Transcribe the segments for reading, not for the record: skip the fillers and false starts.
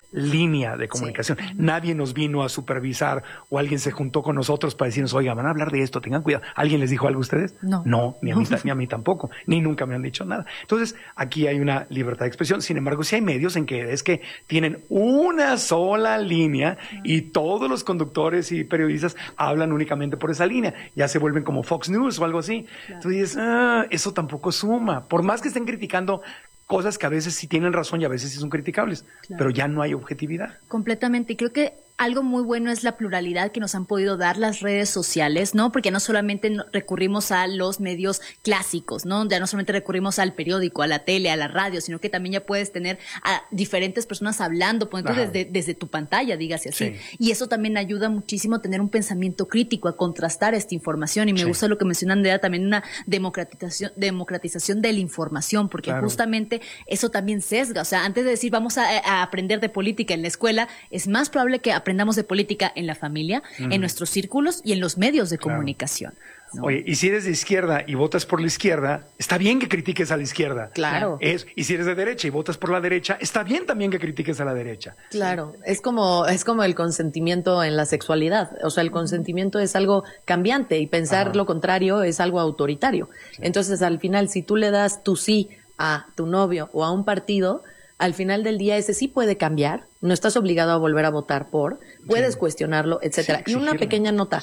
línea de comunicación. Sí. Nadie nos vino a supervisar o alguien se juntó con nosotros para decirnos, oiga, van a hablar de esto, tengan cuidado. ¿Alguien les dijo algo a ustedes? No. No, ni a mí tampoco, ni nunca me han dicho nada. Entonces, aquí hay una libertad de expresión. Sin embargo, sí hay medios en que es que tienen una sola línea y todos los conductores y periodistas hablan únicamente por esa línea. Ya se vuelven como Fox News o algo así. Claro. Entonces dices, eso tampoco suma. Por más que estén criticando cosas que a veces sí tienen razón y a veces sí son criticables, claro, pero ya no hay objetividad. Completamente. Y creo que algo muy bueno es la pluralidad que nos han podido dar las redes sociales, ¿no? Porque no solamente recurrimos a los medios clásicos, ¿no? Ya no solamente recurrimos al periódico, a la tele, a la radio, sino que también ya puedes tener a diferentes personas hablando, por ejemplo, desde tu pantalla, dígase así. Sí. Y eso también ayuda muchísimo a tener un pensamiento crítico, a contrastar esta información. Y me gusta lo que menciona Andrea, también una democratización de la información, porque justamente eso también sesga. O sea, antes de decir vamos a aprender de política en la escuela, es más probable que aprendamos de política en la familia, en nuestros círculos y en los medios de comunicación, ¿no? Oye, y si eres de izquierda y votas por la izquierda, está bien que critiques a la izquierda. Claro. Y si eres de derecha y votas por la derecha, está bien también que critiques a la derecha. Claro, es como el consentimiento en la sexualidad. O sea, el consentimiento es algo cambiante y pensar lo contrario es algo autoritario. Sí. Entonces, al final, si tú le das tu sí a tu novio o a un partido, al final del día ese sí puede cambiar, no estás obligado a volver a votar puedes cuestionarlo, etcétera. Y una pequeña nota,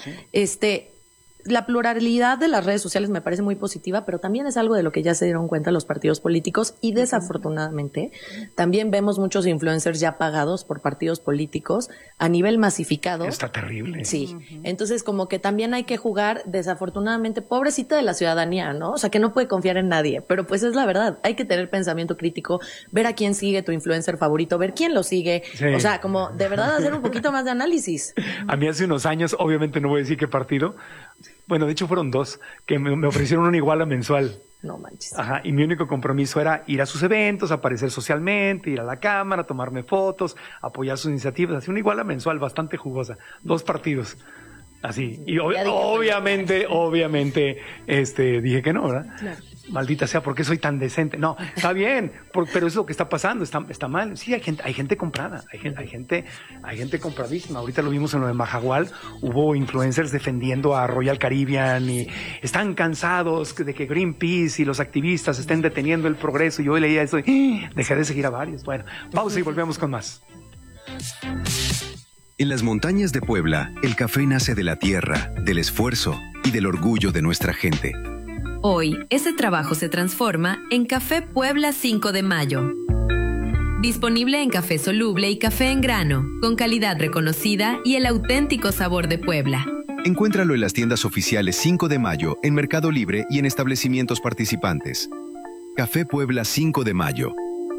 la pluralidad de las redes sociales me parece muy positiva, pero también es algo de lo que ya se dieron cuenta los partidos políticos y desafortunadamente también vemos muchos influencers ya pagados por partidos políticos a nivel masificado. Está terrible. Sí, entonces como que también hay que jugar, desafortunadamente, pobrecita de la ciudadanía, ¿no? O sea, que no puede confiar en nadie, pero pues es la verdad, hay que tener pensamiento crítico, ver a quién sigue tu influencer favorito, ver quién lo sigue, o sea, como de verdad hacer un poquito más de análisis. A mí hace unos años, obviamente no voy a decir qué partido, bueno, de hecho fueron dos, que me ofrecieron una iguala mensual. No manches. Ajá, y mi único compromiso era ir a sus eventos, aparecer socialmente, ir a la cámara, tomarme fotos, apoyar sus iniciativas, así una iguala mensual bastante jugosa, 2 partidos. Así, y obviamente, dije que no, ¿verdad? Claro. Maldita sea, ¿por qué soy tan decente? No, está bien, pero es lo que está pasando, está mal. Sí, hay gente comprada, hay gente compradísima. Ahorita lo vimos en lo de Mahahual, hubo influencers defendiendo a Royal Caribbean y están cansados de que Greenpeace y los activistas estén deteniendo el progreso. Y hoy leía eso y dejé de seguir a varios. Bueno, pausa y volvemos con más. En las montañas de Puebla, el café nace de la tierra, del esfuerzo y del orgullo de nuestra gente. Hoy, ese trabajo se transforma en Café Puebla 5 de Mayo. Disponible en café soluble y café en grano, con calidad reconocida y el auténtico sabor de Puebla. Encuéntralo en las tiendas oficiales 5 de Mayo, en Mercado Libre y en establecimientos participantes. Café Puebla 5 de Mayo.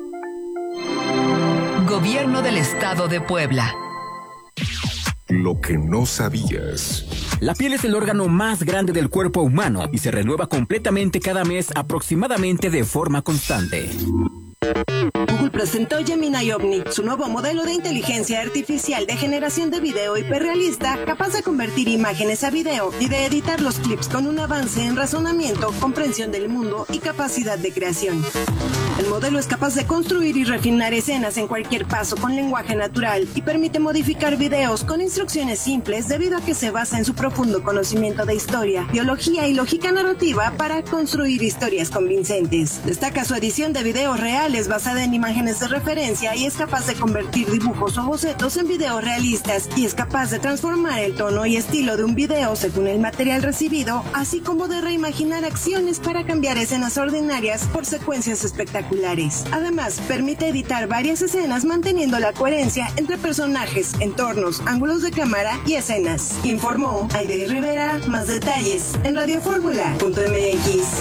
Gobierno del Estado de Puebla. Lo que no sabías. La piel es el órgano más grande del cuerpo humano y se renueva completamente cada mes, aproximadamente de forma constante. Google presentó Gemini Omni, su nuevo modelo de inteligencia artificial de generación de video hiperrealista, capaz de convertir imágenes a video y de editar los clips con un avance en razonamiento, comprensión del mundo y capacidad de creación. El modelo es capaz de construir y refinar escenas en cualquier paso con lenguaje natural y permite modificar videos con instrucciones simples debido a que se basa en su profundo conocimiento de historia, biología y lógica narrativa para construir historias convincentes. Destaca su edición de videos reales basada en imágenes de referencia y es capaz de convertir dibujos o bocetos en videos realistas y es capaz de transformar el tono y estilo de un video según el material recibido, así como de reimaginar acciones para cambiar escenas ordinarias por secuencias espectaculares. Además, permite editar varias escenas manteniendo la coherencia entre personajes, entornos, ángulos de cámara y escenas. Informó Aide Rivera. Más detalles en radioformula.mx.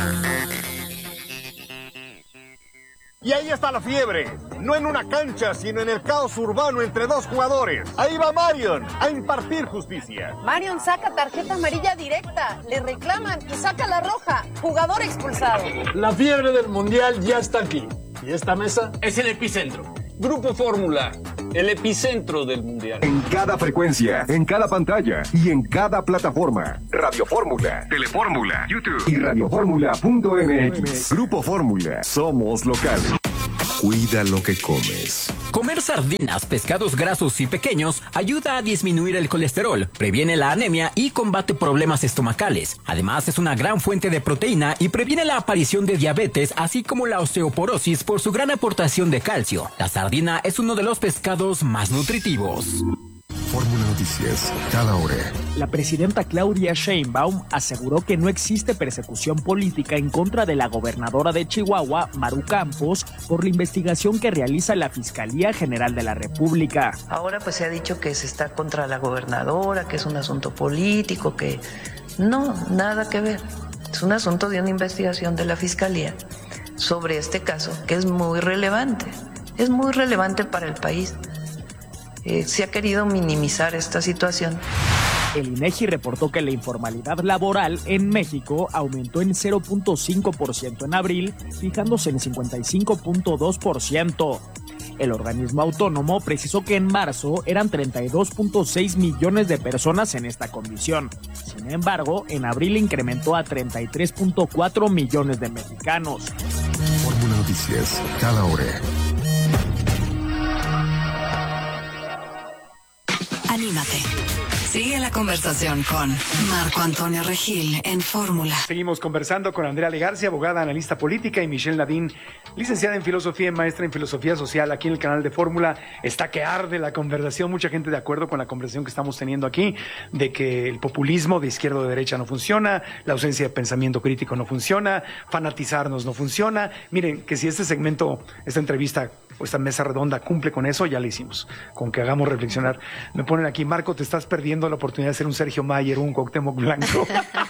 Y ahí está la fiebre, no en una cancha, sino en el caos urbano entre dos jugadores. Ahí va Marion a impartir justicia. Marion saca tarjeta amarilla directa, le reclaman y saca la roja. Jugador expulsado. La fiebre del mundial ya está aquí. ¿Y esta mesa? Es el epicentro. Grupo Fórmula, el epicentro del mundial. En cada frecuencia, en cada pantalla y en cada plataforma. Radio Fórmula, Telefórmula, YouTube y radioformula.mx. Grupo Fórmula, somos locales. Cuida lo que comes. Comer sardinas, pescados grasos y pequeños ayuda a disminuir el colesterol, previene la anemia y combate problemas estomacales. Además, es una gran fuente de proteína y previene la aparición de diabetes, así como la osteoporosis por su gran aportación de calcio. La sardina es uno de los pescados más nutritivos. Fórmula Noticias, cada hora. La presidenta Claudia Sheinbaum aseguró que no existe persecución política en contra de la gobernadora de Chihuahua, Maru Campos, por la investigación que realiza la Fiscalía General de la República. Ahora pues se ha dicho que se está contra la gobernadora, que es un asunto político, que no, nada que ver. Es un asunto de una investigación de la Fiscalía sobre este caso, que es muy relevante para el país. Se ha querido minimizar esta situación. El INEGI reportó que la informalidad laboral en México aumentó en 0.5% en abril, fijándose en 55.2%. El organismo autónomo precisó que en marzo eran 32.6 millones de personas en esta condición. Sin embargo, en abril incrementó a 33.4 millones de mexicanos. Fórmula Noticias, cada hora. Anímate. Sigue la conversación con Marco Antonio Regil en Fórmula. Seguimos conversando con Andrea Legarcia, abogada, analista política, y Michelle Nadine, licenciada en filosofía y maestra en filosofía social, aquí en el canal de Fórmula. Está que arde la conversación, mucha gente de acuerdo con la conversación que estamos teniendo aquí, de que el populismo de izquierda o de derecha no funciona, la ausencia de pensamiento crítico no funciona, fanatizarnos no funciona. Miren, que si este segmento, esta entrevista o esta mesa redonda cumple con eso, ya lo hicimos, con que hagamos reflexionar. Me ponen aquí, Marco, te estás perdiendo la oportunidad de ser un Sergio Mayer o un Cuauhtémoc Blanco.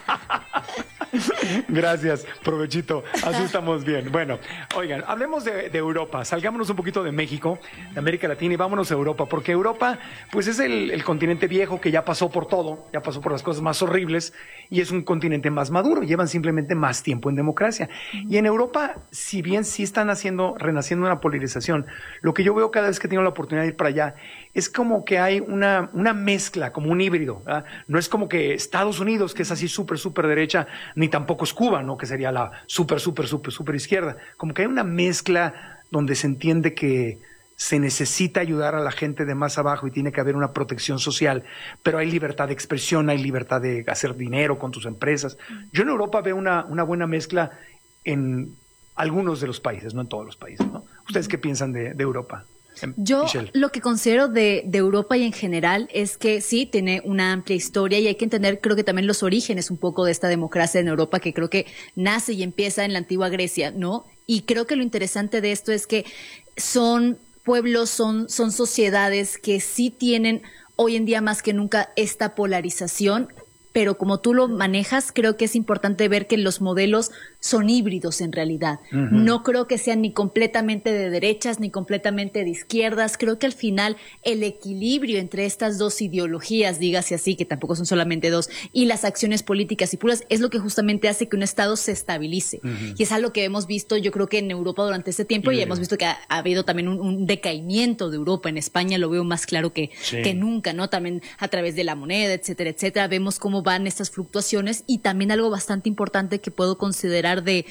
Gracias, provechito, así estamos bien. Bueno, oigan, hablemos de Europa, salgámonos un poquito de México, de América Latina, y vámonos a Europa, porque Europa pues es el continente viejo que ya pasó por todo, ya pasó por las cosas más horribles, y es un continente más maduro, llevan simplemente más tiempo en democracia. Y en Europa, si bien sí están renaciendo una polarización, lo que yo veo cada vez que tengo la oportunidad de ir para allá, es como que hay una mezcla, como un híbrido, ¿verdad? No es como que Estados Unidos, que es así súper derecha, ni tampoco es Cuba, ¿no? Que sería la súper izquierda. Como que hay una mezcla donde se entiende que se necesita ayudar a la gente de más abajo y tiene que haber una protección social, pero hay libertad de expresión, hay libertad de hacer dinero con tus empresas. Yo en Europa veo una buena mezcla en algunos de los países, no en todos los países, ¿no? ¿Ustedes qué piensan de Europa? Yo Michelle. lo que considero de Europa y en general es que sí, tiene una amplia historia y hay que entender, creo que también los orígenes un poco de esta democracia en Europa, que creo que nace y empieza en la antigua Grecia, ¿no? Y creo que lo interesante de esto es que son pueblos, son sociedades que sí tienen hoy en día más que nunca esta polarización, pero como tú lo manejas, creo que es importante ver que los modelos son híbridos en realidad. Uh-huh. No creo que sean ni completamente de derechas ni completamente de izquierdas. Creo que al final el equilibrio entre estas dos ideologías, dígase así, que tampoco son solamente dos, y las acciones políticas y puras, es lo que justamente hace que un Estado se estabilice. Uh-huh. Y es algo que hemos visto, yo creo que en Europa durante este tiempo, y hemos visto que ha habido también un decaimiento de Europa. En España lo veo más claro que nunca, ¿no? También a través de la moneda, etcétera, etcétera. Vemos cómo van estas fluctuaciones, y también algo bastante importante que puedo considerar de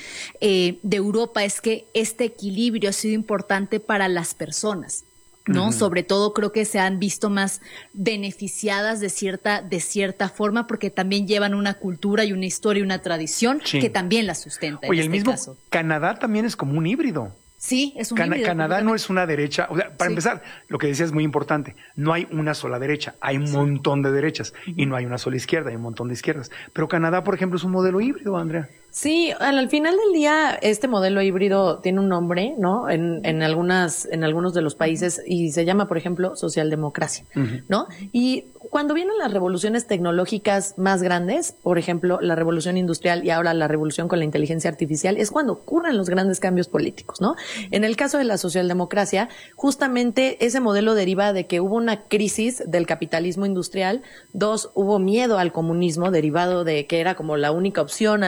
Europa es que este equilibrio ha sido importante para las personas, ¿no? Uh-huh. Sobre todo creo que se han visto más beneficiadas de cierta forma, porque también llevan una cultura y una historia y una tradición que también la sustenta. Oye, en el mismo caso. Canadá también es como un híbrido. Sí, es un híbrido. Canadá no es una derecha, o sea, para empezar, lo que decías es muy importante, no hay una sola derecha, hay un montón de derechas, y no hay una sola izquierda, hay un montón de izquierdas. Pero Canadá, por ejemplo, es un modelo híbrido, Andrea. Sí, al final del día este modelo híbrido tiene un nombre, ¿no? En algunos de los países, y se llama, por ejemplo, socialdemocracia, ¿no? Y cuando vienen las revoluciones tecnológicas más grandes, por ejemplo, la revolución industrial y ahora la revolución con la inteligencia artificial, es cuando ocurren los grandes cambios políticos, ¿no? En el caso de la socialdemocracia, justamente ese modelo deriva de que hubo una crisis del capitalismo industrial, hubo miedo al comunismo derivado de que era como la única opción, al parecer,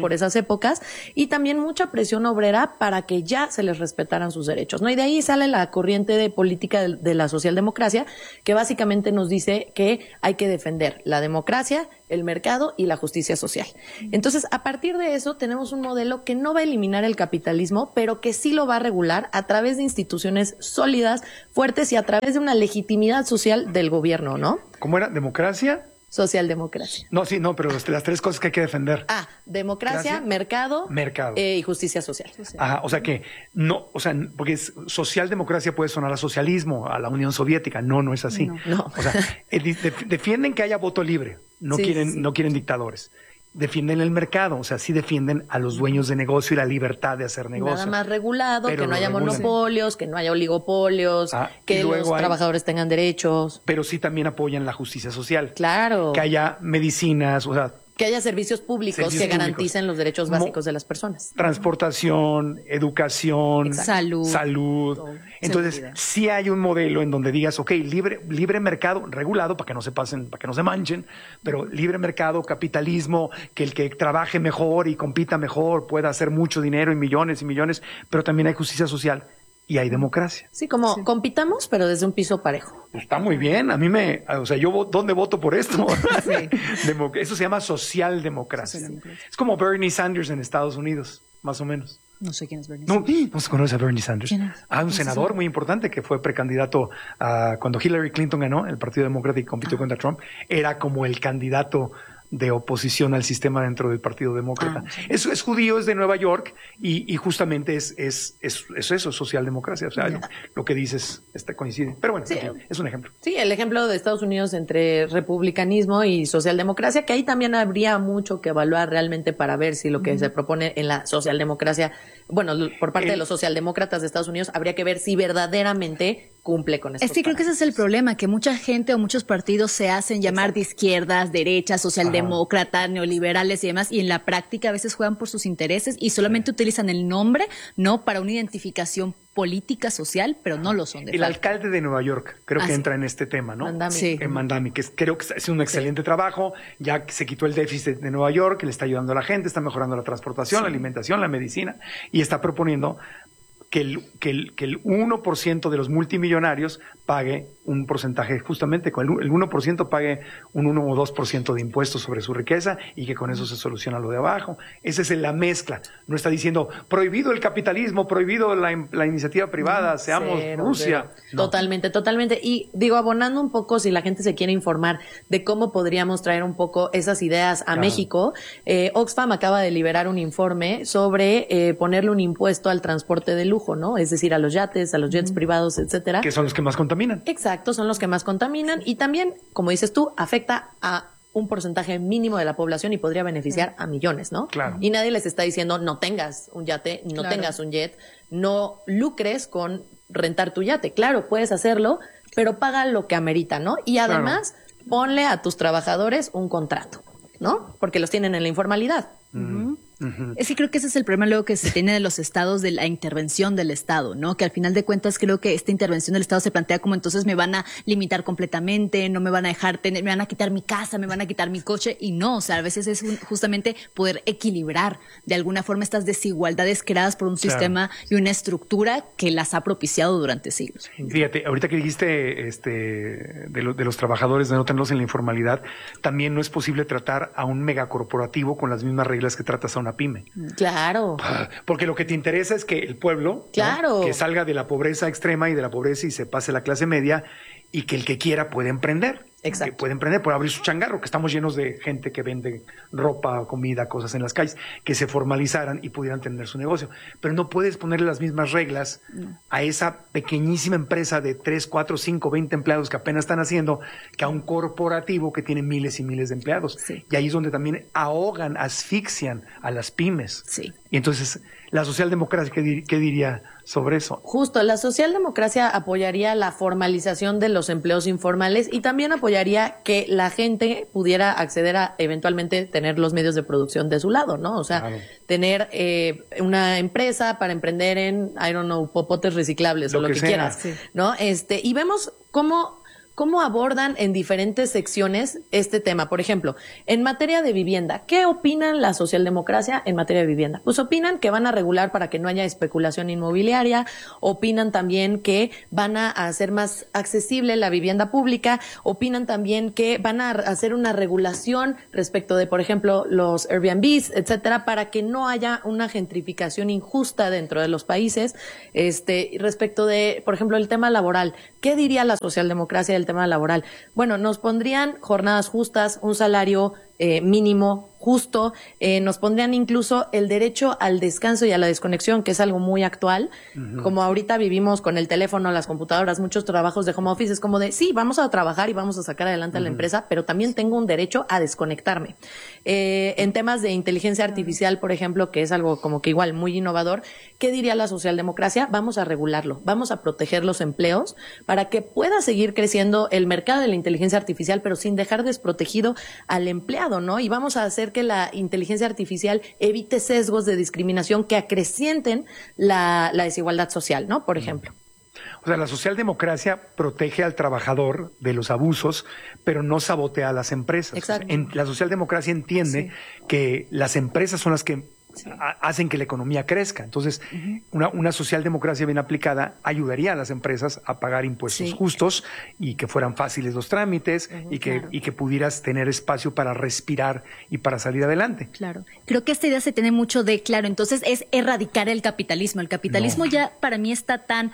por esas épocas, y también mucha presión obrera para que ya se les respetaran sus derechos, ¿no? Y de ahí sale la corriente de política de la socialdemocracia, que básicamente nos dice que hay que defender la democracia, el mercado y la justicia social. Entonces, a partir de eso, tenemos un modelo que no va a eliminar el capitalismo, pero que sí lo va a regular a través de instituciones sólidas, fuertes y a través de una legitimidad social del gobierno, ¿no? ¿Cómo era? ¿Democracia? Socialdemocracia. No, sí, no, pero las tres cosas que hay que defender. Democracia, mercado y justicia social. Ajá, o sea que no, o sea, porque socialdemocracia puede sonar a socialismo, a la Unión Soviética. No es así. No. O sea, defienden que haya voto libre, no quieren dictadores. Defienden el mercado, o sea, sí defienden a los dueños de negocio y la libertad de hacer negocio. Nada más regulado, que no haya monopolios, que no haya oligopolios, que los trabajadores tengan derechos. Pero sí también apoyan la justicia social. Claro. Que haya medicinas, o sea, que haya servicios públicos que garanticen los derechos básicos de las personas. Transportación, educación, salud. Entonces, seguridad. Sí hay un modelo en donde digas, ok, libre mercado, regulado, para que no se pasen, para que no se manchen, pero libre mercado, capitalismo, que el que trabaje mejor y compita mejor pueda hacer mucho dinero y millones, pero también hay justicia social. Y hay democracia. Sí, compitamos, pero desde un piso parejo. Está muy bien. A mí yo ¿dónde voto por esto? Eso se llama socialdemocracia. Es como Bernie Sanders en Estados Unidos, más o menos. No sé quién es Bernie Sanders. No se conoce a Bernie Sanders. ¿Quién es? Un senador muy importante que fue precandidato cuando Hillary Clinton ganó el Partido Demócrata y compitió contra Trump. Era como el candidato de oposición al sistema dentro del Partido Demócrata. Es judío, es de Nueva York y justamente es eso, socialdemocracia. O sea, lo que dices coincide. Pero bueno, es un ejemplo. Sí, el ejemplo de Estados Unidos entre republicanismo y socialdemocracia, que ahí también habría mucho que evaluar realmente para ver si lo que se propone en la socialdemocracia, bueno, por parte de los socialdemócratas de Estados Unidos, habría que ver si verdaderamente cumple con eso. Creo que ese es el problema, que mucha gente o muchos partidos se hacen llamar de izquierdas, derechas, socialdemócratas, neoliberales y demás, y en la práctica a veces juegan por sus intereses y solamente utilizan el nombre, no para una identificación política social, pero no lo son. El alcalde de Nueva York creo que entra en este tema, ¿no? Mandami, que creo que es un excelente trabajo, ya se quitó el déficit de Nueva York, que le está ayudando a la gente, está mejorando la transportación, la alimentación, la medicina, y está proponiendo que el 1% de los multimillonarios pague un porcentaje, justamente con el 1% pague un 1 o 2% de impuestos sobre su riqueza y que con eso se soluciona lo de abajo. Esa es la mezcla. No está diciendo prohibido el capitalismo, prohibido la iniciativa privada, seamos Rusia. No. Totalmente. Y digo, abonando un poco, si la gente se quiere informar de cómo podríamos traer un poco esas ideas a México, Oxfam acaba de liberar un informe sobre ponerle un impuesto al transporte de lujo, ¿no? Es decir, a los yates, a los jets privados, etcétera. Que son los que más contaminan. Exacto, son los que más contaminan y también, como dices tú, afecta a un porcentaje mínimo de la población y podría beneficiar a millones, ¿no? Claro. Y nadie les está diciendo no tengas un yate, no tengas un jet, no lucres con rentar tu yate. Claro, puedes hacerlo, pero paga lo que amerita, ¿no? Y además, ponle a tus trabajadores un contrato, ¿no? Porque los tienen en la informalidad. Es que creo que ese es el problema luego que se tiene de los estados, de la intervención del Estado, ¿no? Que al final de cuentas creo que esta intervención del Estado se plantea como entonces me van a limitar completamente, no me van a dejar tener, me van a quitar mi casa, me van a quitar mi coche y no, o sea, a veces es justamente poder equilibrar de alguna forma estas desigualdades creadas por un sistema y una estructura que las ha propiciado durante siglos. Fíjate, ahorita que dijiste de los trabajadores, de no tenerlos en la informalidad, también no es posible tratar a un megacorporativo con las mismas reglas que tratas a una pyme. Claro. Porque lo que te interesa es que el pueblo, ¿no? Que salga de la pobreza extrema y de la pobreza y se pase a la clase media y que el que quiera puede emprender. Exacto. Que puede emprender, puede abrir su changarro, que estamos llenos de gente que vende ropa, comida, cosas en las calles, que se formalizaran y pudieran tener su negocio. Pero no puedes ponerle las mismas reglas a esa pequeñísima empresa de 3, 4, 5, 20 empleados que apenas están haciendo, que a un corporativo que tiene miles y miles de empleados. Sí. Y ahí es donde también ahogan, asfixian a las pymes. Sí. Y entonces, la socialdemocracia, ¿qué diría sobre eso? Justo, la socialdemocracia apoyaría la formalización de los empleos informales y también apoyaría que la gente pudiera acceder a eventualmente tener los medios de producción de su lado, ¿no? O sea, tener una empresa para emprender en, popotes reciclables o lo que quieras, ¿no? Y vemos cómo ¿cómo abordan en diferentes secciones este tema? Por ejemplo, en materia de vivienda, ¿qué opinan la socialdemocracia en materia de vivienda? Pues opinan que van a regular para que no haya especulación inmobiliaria, opinan también que van a hacer más accesible la vivienda pública, opinan también que van a hacer una regulación respecto de, por ejemplo, los Airbnbs, etcétera, para que no haya una gentrificación injusta dentro de los países. Respecto de, por ejemplo, el tema laboral, ¿qué diría la socialdemocracia del tema laboral? Bueno, nos pondrían jornadas justas, un salario mínimo justo, nos pondrían incluso el derecho al descanso y a la desconexión, que es algo muy actual. Como ahorita vivimos con el teléfono, las computadoras, muchos trabajos de home office, es como de, sí, vamos a trabajar y vamos a sacar adelante a la empresa, pero también tengo un derecho a desconectarme. En temas de inteligencia artificial, por ejemplo, que es algo como que igual muy innovador, ¿qué diría la socialdemocracia? Vamos a regularlo, vamos a proteger los empleos para que pueda seguir creciendo el mercado de la inteligencia artificial, pero sin dejar desprotegido al empleado, ¿no? Y vamos a hacer que la inteligencia artificial evite sesgos de discriminación que acrecienten la desigualdad social, ¿no? Por ejemplo. O sea, la socialdemocracia protege al trabajador de los abusos, pero no sabotea a las empresas. Exacto. La socialdemocracia entiende que las empresas son las que hacen que la economía crezca. Entonces, una socialdemocracia bien aplicada ayudaría a las empresas a pagar impuestos justos y que fueran fáciles los trámites y que pudieras tener espacio para respirar y para salir adelante. Claro. Creo que esta idea se tiene mucho de claro. Entonces, es erradicar el capitalismo. El capitalismo ya para mí está tan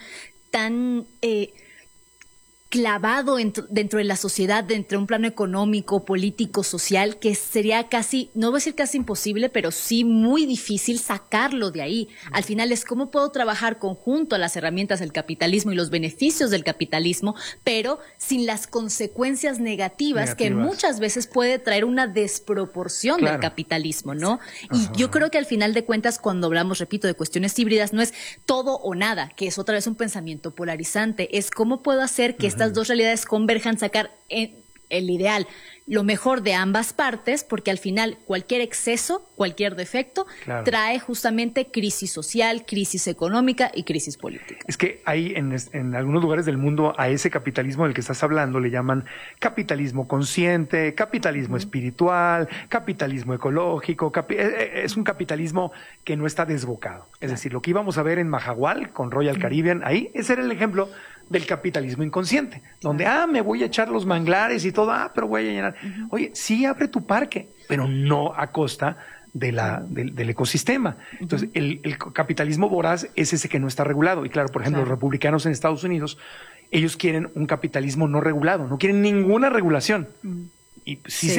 clavado dentro de la sociedad, dentro de un plano económico, político, social, que sería casi, no voy a decir casi imposible, pero sí muy difícil sacarlo de ahí. Al final es cómo puedo trabajar conjunto a las herramientas del capitalismo y los beneficios del capitalismo, pero sin las consecuencias negativas que muchas veces puede traer una desproporción del capitalismo, ¿no? Y yo creo que al final de cuentas, cuando hablamos, repito, de cuestiones híbridas, no es todo o nada, que es otra vez un pensamiento polarizante, es cómo puedo hacer que estas dos realidades converjan, sacar el ideal, lo mejor de ambas partes, porque al final cualquier exceso, cualquier defecto, trae justamente crisis social, crisis económica y crisis política. Es que hay en algunos lugares del mundo a ese capitalismo del que estás hablando le llaman capitalismo consciente, capitalismo espiritual, capitalismo ecológico, es un capitalismo que no está desbocado. Es decir, lo que íbamos a ver en Mahahual con Royal Caribbean, ahí ese era el ejemplo del capitalismo inconsciente, donde, me voy a echar los manglares y todo, pero voy a llenar. Oye, sí, abre tu parque, pero no a costa del ecosistema. Entonces, el capitalismo voraz es ese que no está regulado. Y claro, por ejemplo, los republicanos en Estados Unidos, ellos quieren un capitalismo no regulado, no quieren ninguna regulación. Y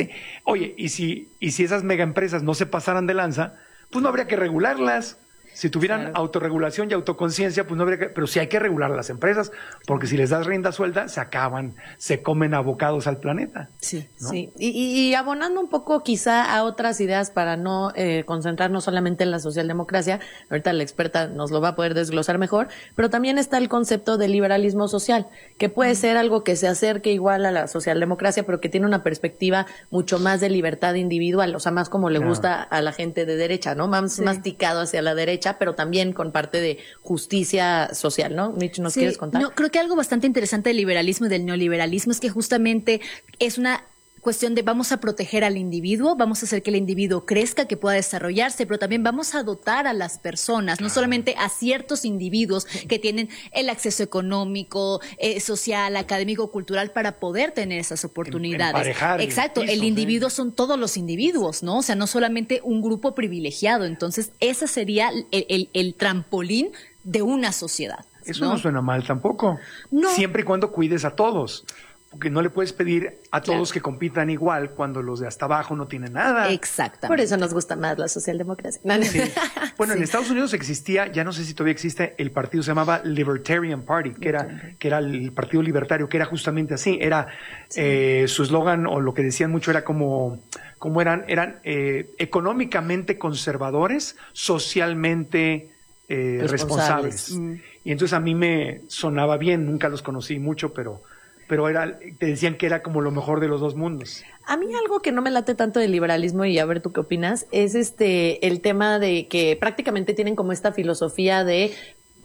si esas megaempresas no se pasaran de lanza, pues no habría que regularlas. Si tuvieran autorregulación y autoconciencia, pues no habría que, pero sí hay que regular a las empresas, porque si les das rienda suelta, se acaban, se comen abocados al planeta. Sí, ¿no? Sí. Y abonando un poco quizá a otras ideas para no concentrarnos solamente en la socialdemocracia, ahorita la experta nos lo va a poder desglosar mejor, pero también está el concepto de liberalismo social, que puede ser algo que se acerque igual a la socialdemocracia, pero que tiene una perspectiva mucho más de libertad individual, o sea, más como le gusta a la gente de derecha, ¿no? Más masticado hacia la derecha, pero también con parte de justicia social, ¿no? Mitch, ¿nos quieres contar? No, creo que algo bastante interesante del liberalismo y del neoliberalismo es que justamente es una cuestión de vamos a proteger al individuo, vamos a hacer que el individuo crezca, que pueda desarrollarse, pero también vamos a dotar a las personas, no solamente a ciertos individuos que tienen el acceso económico, social, académico, cultural para poder tener esas oportunidades. Exacto, el individuo son todos los individuos, ¿no? O sea, no solamente un grupo privilegiado. Entonces, ese sería el trampolín de una sociedad. Eso no suena mal tampoco. No. Siempre y cuando cuides a todos. Porque no le puedes pedir a todos que compitan igual cuando los de hasta abajo no tienen nada. Exactamente. Por eso nos gusta más la socialdemocracia. Sí. Bueno, en Estados Unidos existía, ya no sé si todavía existe, el partido se llamaba Libertarian Party, que era el partido libertario, que era justamente así. Era su eslogan, o lo que decían mucho, era como eran económicamente conservadores, socialmente responsables. Y entonces a mí me sonaba bien, nunca los conocí mucho, pero te decían que era como lo mejor de los dos mundos. A mí algo que no me late tanto del liberalismo, y a ver tú qué opinas, es el tema de que prácticamente tienen como esta filosofía de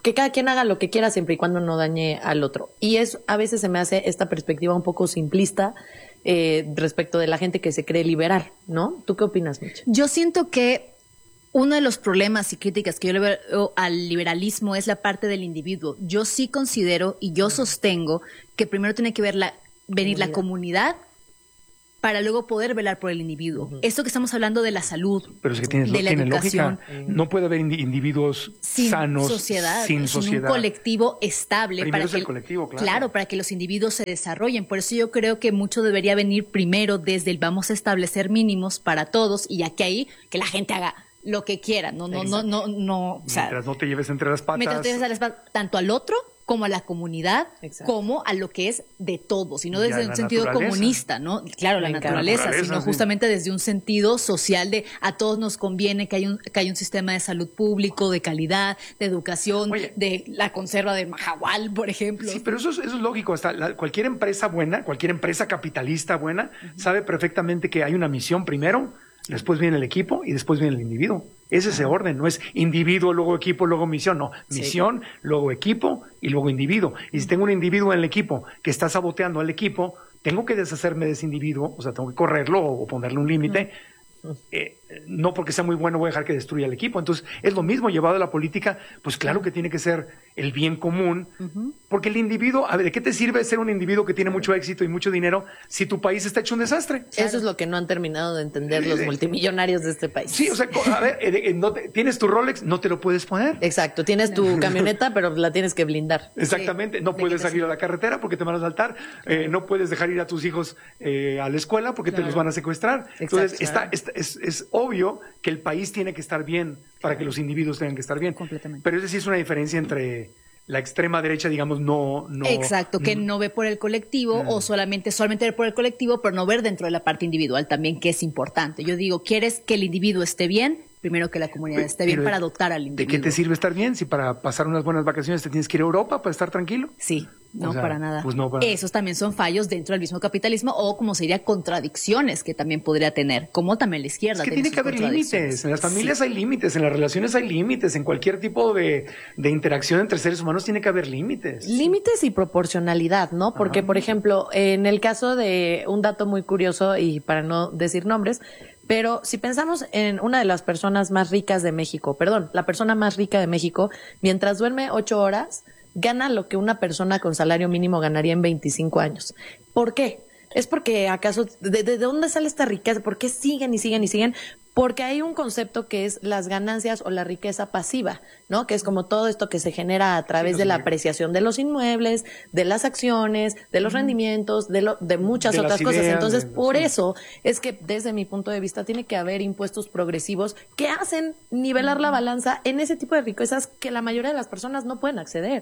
que cada quien haga lo que quiera siempre y cuando no dañe al otro. Y a veces se me hace esta perspectiva un poco simplista respecto de la gente que se cree liberal, ¿no? ¿Tú qué opinas, Micha? Yo siento que uno de los problemas y críticas que yo le veo al liberalismo es la parte del individuo. Yo sí considero y yo sostengo que primero tiene que venir la comunidad para luego poder velar por el individuo. Esto que estamos hablando de la salud, pero es que tiene lógica. No puede haber individuos sanos sin sociedad. Un colectivo estable. Primero es el colectivo, claro, para que los individuos se desarrollen. Por eso yo creo que mucho debería venir primero desde el vamos a establecer mínimos para todos y ya que ahí que la gente haga lo que quiera. No. O sea, mientras no te lleves entre las patas. Mientras te lleves a las patas, tanto al otro como a la comunidad, como a lo que es de todos, y no desde un sentido comunista, ¿no? Claro, la naturaleza, sino justamente desde un sentido social de a todos nos conviene que haya un sistema de salud público, de calidad, de educación, de la conserva de Mahahual, por ejemplo. Sí, pero eso es lógico. Hasta cualquier empresa buena, cualquier empresa capitalista buena, sabe perfectamente que hay una misión primero, después viene el equipo y después viene el individuo. Es ese orden, no es individuo, luego equipo, luego misión, no. Misión, luego equipo y luego individuo. Y si tengo un individuo en el equipo que está saboteando al equipo, tengo que deshacerme de ese individuo, o sea, tengo que correrlo o ponerle un límite. No porque sea muy bueno voy a dejar que destruya el equipo. Entonces, es lo mismo llevado a la política, pues claro que tiene que ser el bien común, porque el individuo, a ver, ¿de qué te sirve ser un individuo que tiene mucho éxito y mucho dinero si tu país está hecho un desastre? Claro. Eso es lo que no han terminado de entender los multimillonarios de este país. Sí, o sea, a ver, tienes tu Rolex, no te lo puedes poner. Exacto, tienes tu camioneta, pero la tienes que blindar. Exactamente, no puedes salir a la carretera porque te van a asaltar, no puedes dejar ir a tus hijos a la escuela porque te los van a secuestrar. Entonces, es obvio que el país tiene que estar bien para que los individuos tengan que estar bien. Completamente. Pero esa sí es una diferencia entre la extrema derecha, digamos, no. Exacto, que no ve por el colectivo o solamente ver por el colectivo, pero no ver dentro de la parte individual también, que es importante. Yo digo, ¿quieres que el individuo esté bien? Primero que la comunidad esté bien para adoptar al individuo. ¿De qué te sirve estar bien? Si para pasar unas buenas vacaciones te tienes que ir a Europa para estar tranquilo. Sí, para nada. Pues esos también son fallos dentro del mismo capitalismo o, como se diría, contradicciones que también podría tener, como también la izquierda. Es que tiene que haber límites. En las familias hay límites, en las relaciones hay límites, en cualquier tipo de interacción entre seres humanos tiene que haber límites. Límites y proporcionalidad, ¿no? Porque, por ejemplo, en el caso de un dato muy curioso, y para no decir nombres, pero si pensamos en una de las personas más ricas de México, la persona más rica de México, mientras duerme 8 horas, gana lo que una persona con salario mínimo ganaría en 25 años. ¿Por qué? ¿Es porque acaso, de dónde sale esta riqueza? ¿Por qué siguen y siguen y siguen? Porque hay un concepto que es las ganancias o la riqueza pasiva, ¿no? Que es como todo esto que se genera a través de la apreciación de los inmuebles, de las acciones, de los rendimientos, de muchas otras cosas. Entonces, por eso es que desde mi punto de vista tiene que haber impuestos progresivos que hacen nivelar la balanza en ese tipo de riquezas que la mayoría de las personas no pueden acceder.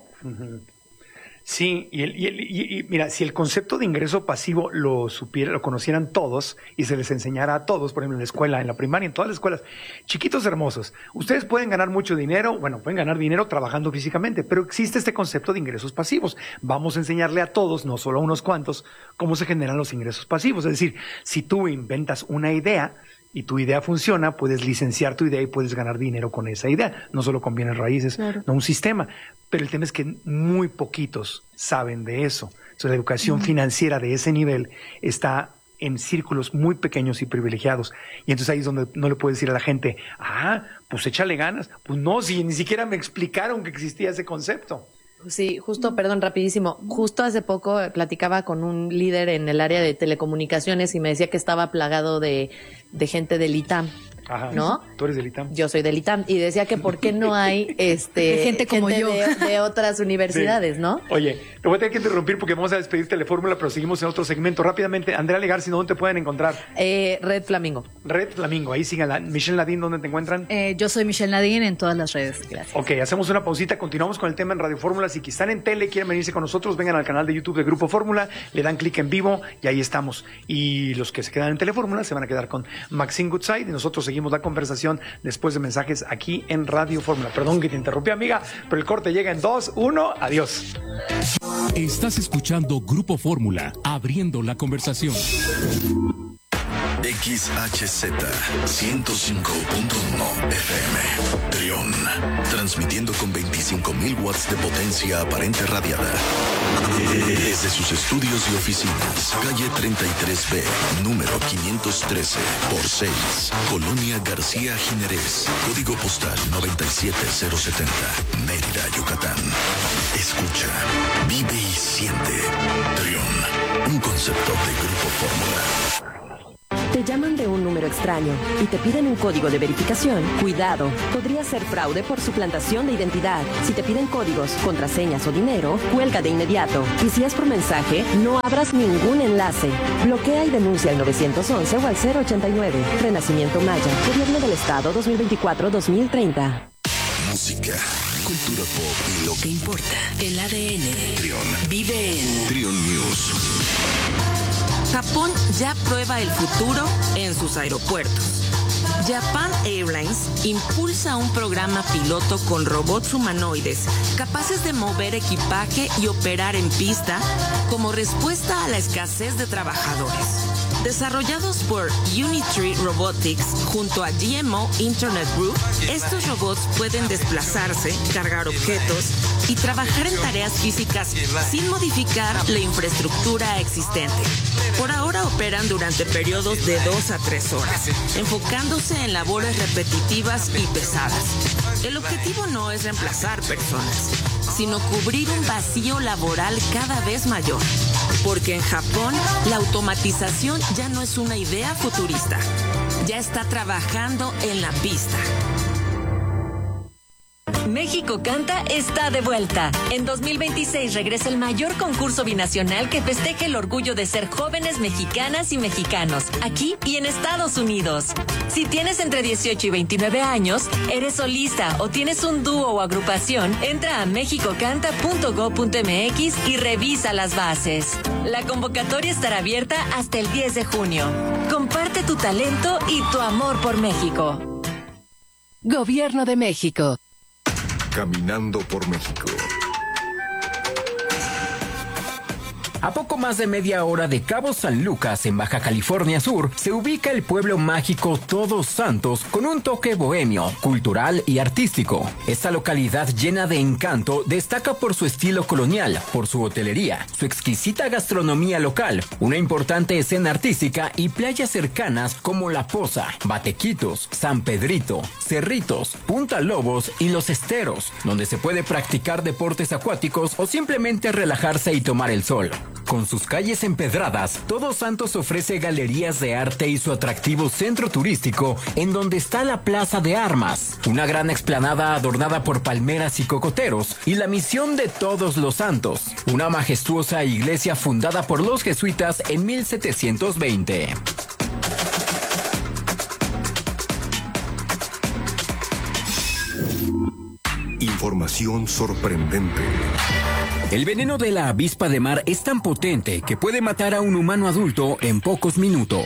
Sí, y mira, si el concepto de ingreso pasivo lo conocieran todos y se les enseñara a todos, por ejemplo en la escuela, en la primaria, en todas las escuelas, chiquitos hermosos, ustedes pueden ganar mucho dinero, pueden ganar dinero trabajando físicamente, pero existe este concepto de ingresos pasivos. Vamos a enseñarle a todos, no solo a unos cuantos, cómo se generan los ingresos pasivos. Es decir, si tú inventas una idea y tu idea funciona, puedes licenciar tu idea y puedes ganar dinero con esa idea, no solo con bienes raíces, no un sistema. Pero el tema es que muy poquitos saben de eso. Entonces, la educación financiera de ese nivel está en círculos muy pequeños y privilegiados. Y entonces ahí es donde no le puedes decir a la gente, pues échale ganas. Pues no, si ni siquiera me explicaron que existía ese concepto. Sí, justo, perdón, rapidísimo. Justo hace poco platicaba con un líder en el área de telecomunicaciones y me decía que estaba plagado de gente del ITAM. Ajá, ¿no? Tú eres del ITAM. Yo soy del ITAM. Y decía que por qué no hay gente como yo de otras universidades, ¿no? Oye, te voy a tener que interrumpir porque vamos a despedir Telefórmula, pero seguimos en otro segmento. Rápidamente, Andrea Legarci, ¿dónde te pueden encontrar? Red Flamingo. Red Flamingo, ahí síganla. Michelle Nadine, ¿dónde te encuentran? Yo soy Michelle Nadine en todas las redes. Gracias. Ok, hacemos una pausita, continuamos con el tema en Radio Fórmula. Si están en tele, quieren venirse con nosotros, vengan al canal de YouTube de Grupo Fórmula, le dan clic en vivo y ahí estamos. Y los que se quedan en Telefórmula se van a quedar con Maxine Goodside y nosotros seguimos la conversación después de mensajes aquí en Radio Fórmula. Perdón que te interrumpí, amiga, pero el corte llega en 2, 1, adiós. Estás escuchando Grupo Fórmula, abriendo la conversación. XHZ 105.1 FM. Trión. Transmitiendo con 25.000 watts de potencia aparente radiada. Desde sus estudios y oficinas. Calle 33B, número 513 por 6. Colonia García Jiménez. Código postal 97070. Mérida, Yucatán. Escucha, vive y siente. Trión. Un concepto de Grupo Fórmula. Te llaman de un número extraño y te piden un código de verificación. Cuidado, podría ser fraude por suplantación de identidad. Si te piden códigos, contraseñas o dinero, cuelga de inmediato. Y si es por mensaje, no abras ningún enlace. Bloquea y denuncia al 911 o al 089. Renacimiento Maya, Gobierno del Estado 2024-2030. Música, cultura pop y lo que importa. El ADN. Trión. Vive en Trión News. Japón ya prueba el futuro en sus aeropuertos. Japan Airlines impulsa un programa piloto con robots humanoides capaces de mover equipaje y operar en pista como respuesta a la escasez de trabajadores. Desarrollados por Unitree Robotics junto a GMO Internet Group, estos robots pueden desplazarse, cargar objetos y trabajar en tareas físicas sin modificar la infraestructura existente. Por ahora operan durante periodos de 2 a 3 horas, enfocándose en labores repetitivas y pesadas. El objetivo no es reemplazar personas, sino cubrir un vacío laboral cada vez mayor. Porque en Japón, la automatización ya no es una idea futurista, ya está trabajando en la pista. México Canta está de vuelta. En 2026 regresa el mayor concurso binacional que festeje el orgullo de ser jóvenes mexicanas y mexicanos, aquí y en Estados Unidos. Si tienes entre 18 y 29 años, eres solista o tienes un dúo o agrupación, entra a mexicocanta.go.mx y revisa las bases. La convocatoria estará abierta hasta el 10 de junio. Comparte tu talento y tu amor por México. Gobierno de México. Caminando por México. A poco más de media hora de Cabo San Lucas, en Baja California Sur, se ubica el pueblo mágico Todos Santos con un toque bohemio, cultural y artístico. Esta localidad llena de encanto destaca por su estilo colonial, por su hotelería, su exquisita gastronomía local, una importante escena artística y playas cercanas como La Poza, Batequitos, San Pedrito, Cerritos, Punta Lobos y Los Esteros, donde se puede practicar deportes acuáticos o simplemente relajarse y tomar el sol. Con sus calles empedradas, Todos Santos ofrece galerías de arte y su atractivo centro turístico, en donde está la Plaza de Armas, una gran explanada adornada por palmeras y cocoteros, y la Misión de Todos los Santos, una majestuosa iglesia fundada por los jesuitas en 1720. Información sorprendente. El veneno de la avispa de mar es tan potente que puede matar a un humano adulto en pocos minutos.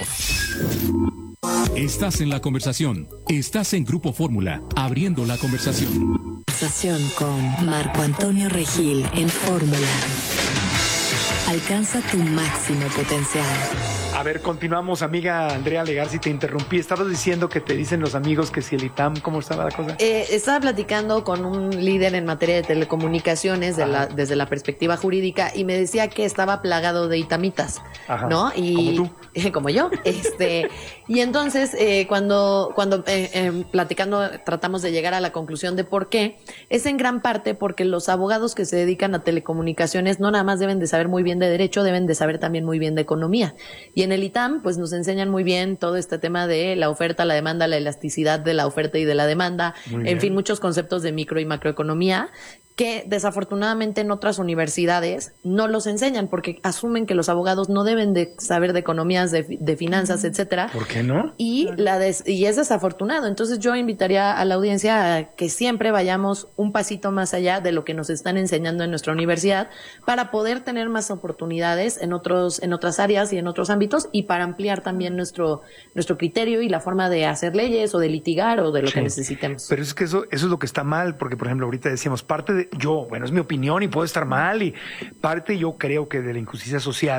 Estás en la conversación. Estás en Grupo Fórmula, abriendo la conversación. Conversación con Marco Antonio Regil en Fórmula. Alcanza tu máximo potencial. A ver, continuamos, amiga Andrea Legarci, te interrumpí. Estabas diciendo que te dicen los amigos que si el ITAM, ¿cómo estaba la cosa? Estaba platicando con un líder en materia de telecomunicaciones desde la perspectiva jurídica y me decía que estaba plagado de itamitas, ¿no? Y, como tú. Como yo. Y entonces, cuando platicando tratamos de llegar a la conclusión de por qué, es en gran parte porque los abogados que se dedican a telecomunicaciones no nada más deben de saber muy bien de derecho, deben de saber también muy bien de economía. Y en el ITAM, pues nos enseñan muy bien todo este tema de la oferta, la demanda, la elasticidad de la oferta y de la demanda, en fin, muchos conceptos de micro y macroeconomía que desafortunadamente en otras universidades no los enseñan porque asumen que los abogados no deben de saber de economías, de finanzas, etcétera. ¿Por qué no? Y es desafortunado. Entonces yo invitaría a la audiencia a que siempre vayamos un pasito más allá de lo que nos están enseñando en nuestra universidad para poder tener más oportunidades en otras áreas y en otros ámbitos y para ampliar también nuestro criterio y la forma de hacer leyes o de litigar o de lo que necesitemos. Pero es que eso es lo que está mal, porque por ejemplo ahorita decíamos parte de es mi opinión y puedo estar mal, y parte yo creo que de la injusticia social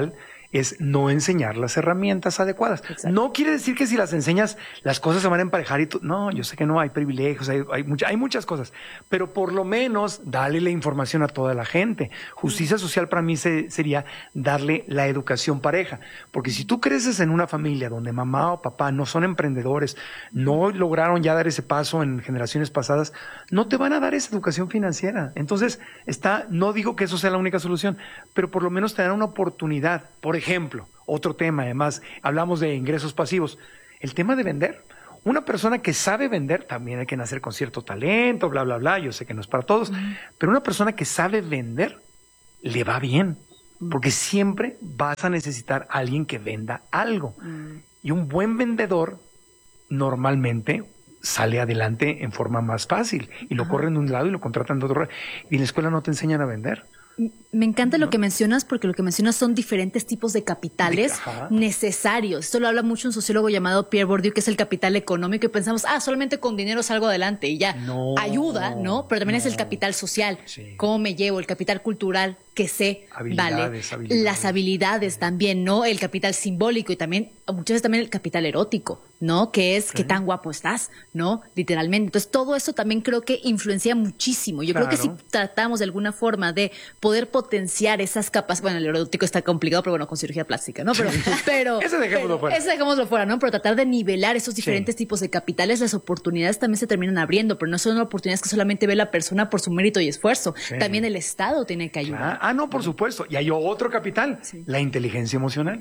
es no enseñar las herramientas adecuadas. Exacto. No quiere decir que si las enseñas, las cosas se van a emparejar y no, yo sé que no, hay privilegios, hay muchas cosas, pero por lo menos dale la información a toda la gente. Justicia social para mí sería darle la educación pareja, porque si tú creces en una familia donde mamá o papá no son emprendedores, no lograron ya dar ese paso en generaciones pasadas, no te van a dar esa educación financiera. Entonces, no digo que eso sea la única solución, pero por lo menos te dan una oportunidad. Por ejemplo, otro tema, además, hablamos de ingresos pasivos. El tema de vender. Una persona que sabe vender, también hay que nacer con cierto talento, bla, bla, bla. Yo sé que no es para todos, pero una persona que sabe vender, le va bien. Porque siempre vas a necesitar a alguien que venda algo. Y un buen vendedor, normalmente, sale adelante en forma más fácil. Y lo corren de un lado y lo contratan de otro. Y en la escuela no te enseñan a vender. Me encanta lo que mencionas, porque lo que mencionas son diferentes tipos de capitales necesarios. Esto lo habla mucho un sociólogo llamado Pierre Bourdieu, que es el capital económico, y pensamos, solamente con dinero salgo adelante y ya. Ayuda, ¿no? Pero también es el capital social. Sí. ¿Cómo me llevo? El capital cultural, que sé, vale. Las habilidades también, ¿no? El capital simbólico y también, muchas veces también el capital erótico, ¿no? Que es qué tan guapo estás, ¿no? Literalmente. Entonces, todo eso también creo que influencia muchísimo. Yo creo que si tratamos de alguna forma de poder potenciar esas capas, bueno, el erótico está complicado, pero bueno, con cirugía plástica, ¿no? Pero ese dejémoslo fuera. Ese dejémoslo fuera, ¿no? Pero tratar de nivelar esos diferentes tipos de capitales, las oportunidades también se terminan abriendo, pero no son oportunidades que solamente ve la persona por su mérito y esfuerzo. También el Estado tiene que ayudar. No, por supuesto. Y hay otro capital, la inteligencia emocional.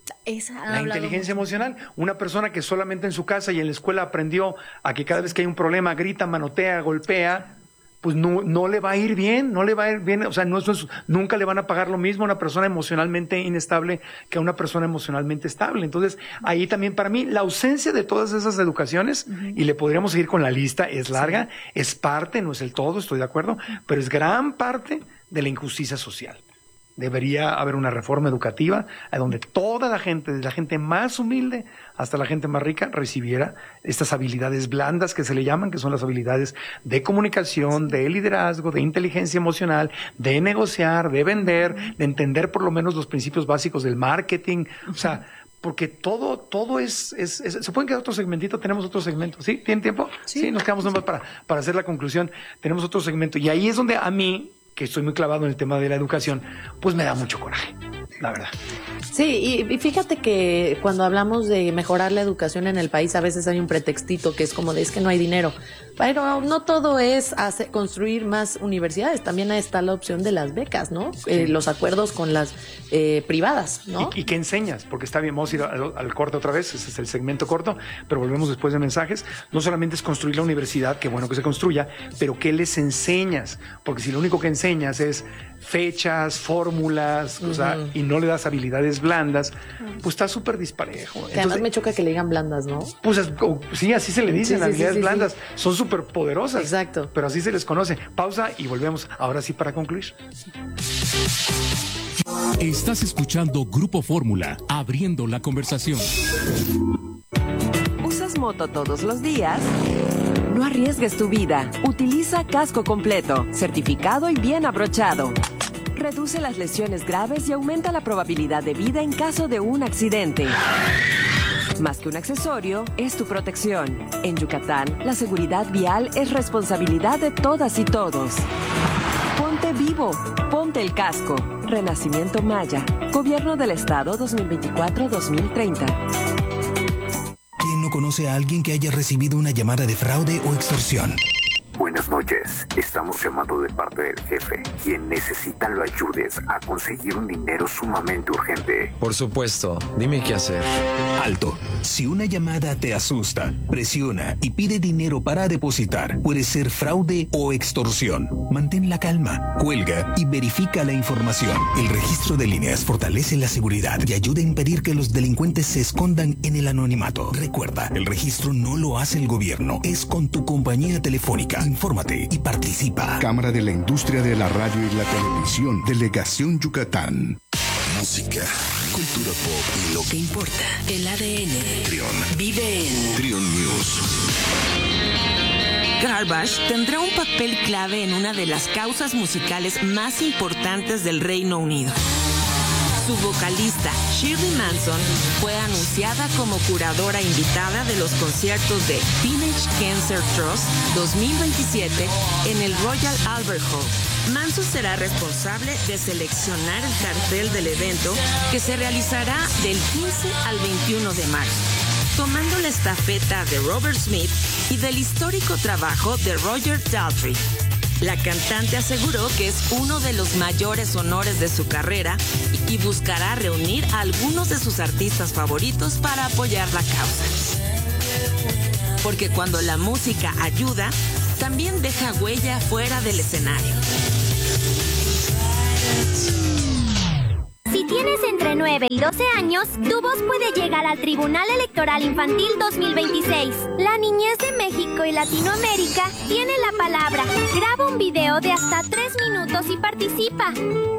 La inteligencia emocional. Una persona que solamente en su casa y en la escuela aprendió a que cada vez que hay un problema grita, manotea, golpea, pues no le va a ir bien, o sea, nunca le van a pagar lo mismo a una persona emocionalmente inestable que a una persona emocionalmente estable. Entonces, ahí también para mí la ausencia de todas esas educaciones, y le podríamos seguir con la lista, es larga, es parte, no es el todo, estoy de acuerdo, pero es gran parte de la injusticia social. Debería haber una reforma educativa a donde toda la gente, desde la gente más humilde hasta la gente más rica, recibiera estas habilidades blandas que se le llaman, que son las habilidades de comunicación, de liderazgo, de inteligencia emocional, de negociar, de vender, de entender por lo menos los principios básicos del marketing. O sea, porque todo es ¿se pueden quedar otro segmentito? Tenemos otro segmento, ¿sí? ¿Tienen tiempo? Sí, nos quedamos nomás para hacer la conclusión. Tenemos otro segmento y ahí es donde a mí, que estoy muy clavado en el tema de la educación, pues me da mucho coraje, la verdad. Sí, y fíjate que cuando hablamos de mejorar la educación en el país, a veces hay un pretextito que es como de es que no hay dinero. Pero no todo es construir más universidades, también está la opción de las becas, ¿no? Sí. Los acuerdos con las privadas, ¿no? ¿Y qué enseñas? Porque está bien, vamos a ir al corte otra vez, ese es el segmento corto, pero volvemos después de mensajes. No solamente es construir la universidad, qué bueno que se construya, pero ¿qué les enseñas? Porque si lo único que enseñas es fechas, fórmulas, o sea, y no le das habilidades blandas, pues está súper disparejo. Entonces, además me choca que le digan blandas, ¿no? Pues sí, así se le dicen, habilidades blandas. Son súper poderosas. Exacto. Pero así se les conoce. Pausa y volvemos. Ahora sí para concluir. Estás escuchando Grupo Fórmula, abriendo la conversación. ¿Usas moto todos los días? No arriesgues tu vida. Utiliza casco completo, certificado y bien abrochado. Reduce las lesiones graves y aumenta la probabilidad de vida en caso de un accidente. Más que un accesorio, es tu protección. En Yucatán, la seguridad vial es responsabilidad de todas y todos. Ponte vivo, ponte el casco. Renacimiento Maya. Gobierno del Estado 2024-2030. ¿Quién no conoce a alguien que haya recibido una llamada de fraude o extorsión? Buenas noches, estamos llamando de parte del jefe, quien necesita lo ayudes a conseguir un dinero sumamente urgente. Por supuesto, dime qué hacer. Alto, si una llamada te asusta, presiona y pide dinero para depositar, puede ser fraude o extorsión. Mantén la calma, cuelga y verifica la información. El registro de líneas fortalece la seguridad y ayuda a impedir que los delincuentes se escondan en el anonimato. Recuerda, el registro no lo hace el gobierno, es con tu compañía telefónica. Infórmate y participa. Cámara de la Industria de la Radio y la Televisión, Delegación Yucatán. Música, cultura pop y lo que importa. El ADN. Trión. Vive en Trión News. Garbage tendrá un papel clave en una de las causas musicales más importantes del Reino Unido. Su vocalista, Shirley Manson, fue anunciada como curadora invitada de los conciertos de Teenage Cancer Trust 2027 en el Royal Albert Hall. Manson será responsable de seleccionar el cartel del evento que se realizará del 15 al 21 de marzo, tomando la estafeta de Robert Smith y del histórico trabajo de Roger Daltrey. La cantante aseguró que es uno de los mayores honores de su carrera y buscará reunir a algunos de sus artistas favoritos para apoyar la causa. Porque cuando la música ayuda, también deja huella fuera del escenario. Si tienes entre 9 y 12 años, tu voz puede llegar al Tribunal Electoral Infantil 2026. La niñez de México y Latinoamérica tiene la palabra. Graba un video de hasta 3 minutos y participa.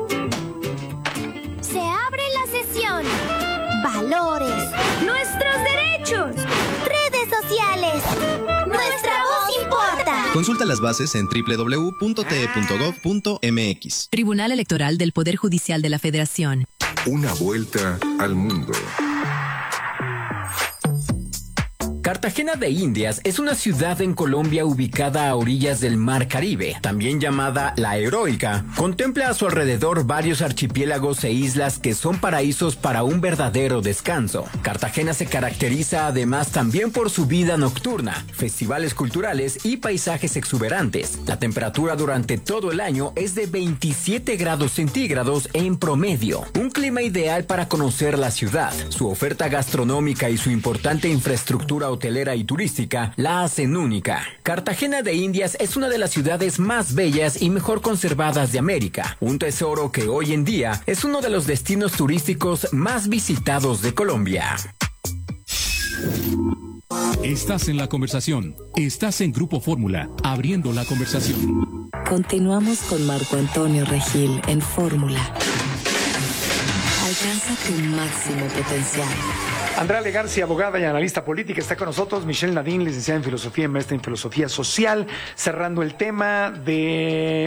Se abre la sesión. Valores. Nuestros derechos. Redes sociales. Nuestra voz importa. Consulta las bases en www.te.gov.mx. Tribunal Electoral del Poder Judicial de la Federación. Una vuelta al mundo. Cartagena de Indias es una ciudad en Colombia ubicada a orillas del Mar Caribe, también llamada La Heroica. Contempla a su alrededor varios archipiélagos e islas que son paraísos para un verdadero descanso. Cartagena se caracteriza además también por su vida nocturna, festivales culturales y paisajes exuberantes. La temperatura durante todo el año es de 27 grados centígrados en promedio. Un clima ideal para conocer la ciudad. Su oferta gastronómica y su importante infraestructura hotelera y turística la hacen única. Cartagena de Indias es una de las ciudades más bellas y mejor conservadas de América, un tesoro que hoy en día es uno de los destinos turísticos más visitados de Colombia. Estás en la conversación. Estás en Grupo Fórmula, abriendo la conversación. Continuamos con Marco Antonio Regil en Fórmula. Alcanza tu máximo potencial. Andrea Legarci, abogada y analista política, está con nosotros. Michelle Nadine, licenciada en Filosofía y maestra en Filosofía Social. Cerrando el tema de...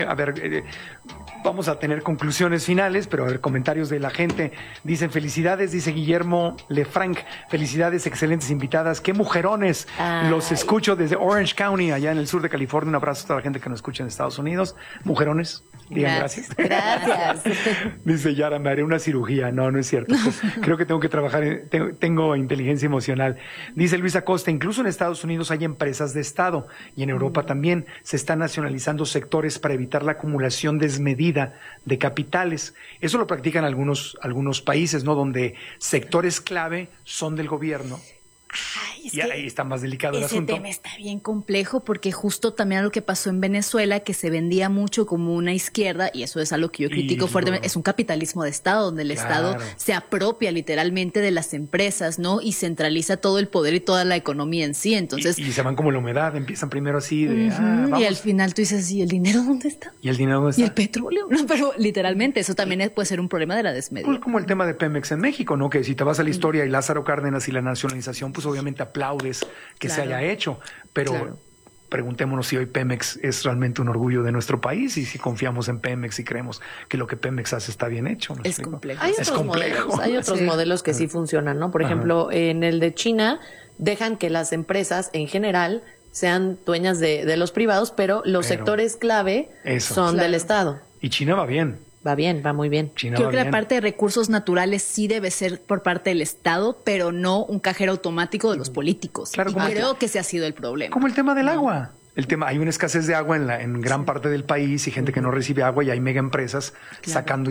vamos a tener conclusiones finales, pero a ver, comentarios de la gente. Dicen felicidades, dice Guillermo Lefranc. Felicidades, excelentes invitadas. ¡Qué mujerones! Ay. Los escucho desde Orange County, allá en el sur de California. Un abrazo a toda la gente que nos escucha en Estados Unidos. Mujerones, digan gracias. Gracias. Dice Yara, me haré una cirugía. No, no es cierto. Pues, creo que tengo que trabajar, tengo inteligencia emocional. Dice Luis Acosta, incluso en Estados Unidos hay empresas de Estado y en Europa también se están nacionalizando sectores para evitar la acumulación desmedida de capitales. Eso lo practican algunos países, ¿no? Donde sectores clave son del gobierno. Ay, y ahí está más delicado el asunto. Ese tema está bien complejo porque justo también lo que pasó en Venezuela, que se vendía mucho como una izquierda, y eso es algo que yo critico fuertemente, es un capitalismo de Estado, donde el Estado se apropia literalmente de las empresas, ¿no? Y centraliza todo el poder y toda la economía en sí. Entonces, y se van como la humedad, empiezan primero así de, y al final tú dices, ¿y el dinero dónde está? ¿Y el dinero dónde está? ¿Y el petróleo? No, pero literalmente eso también puede ser un problema de la desmedida. Pues como el tema de Pemex en México, ¿no? Que si te vas a la historia y Lázaro Cárdenas y la nacionalización, pues obviamente aplaudes que se haya hecho, pero preguntémonos si hoy Pemex es realmente un orgullo de nuestro país y si confiamos en Pemex y creemos que lo que Pemex hace está bien hecho. Es complejo. Hay otros modelos que sí funcionan, ¿no? Por ejemplo, en el de China dejan que las empresas en general sean dueñas de los privados, pero los sectores clave son del Estado. Y China va bien. Va bien, va muy bien. Creo que la parte de recursos naturales sí debe ser por parte del Estado, pero no un cajero automático de los políticos. Claro, creo que ese ha sido el problema. Como el tema del agua. Hay una escasez de agua en gran parte del país y gente que no recibe agua y hay mega empresas sacando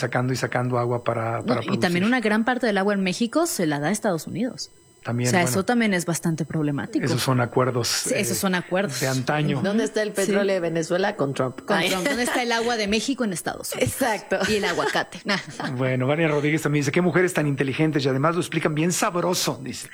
agua para producir. Y también una gran parte del agua en México se la da a Estados Unidos. También, eso también es bastante problemático. Esos son acuerdos. Sí, esos son acuerdos. De antaño. ¿Dónde está el petróleo de Venezuela con Trump? ¿Dónde está el agua de México en Estados Unidos? Exacto. Y el aguacate. Bueno, Vania Rodríguez también dice, qué mujeres tan inteligentes y además lo explican bien sabroso, dice.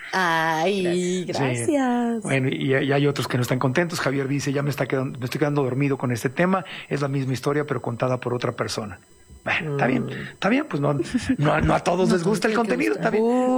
Ay, gracias. Sí. Bueno, y hay otros que no están contentos. Javier dice, me estoy quedando dormido con este tema. Es la misma historia, pero contada por otra persona. Bueno, está bien, pues no a todos les gusta el contenido, está bien.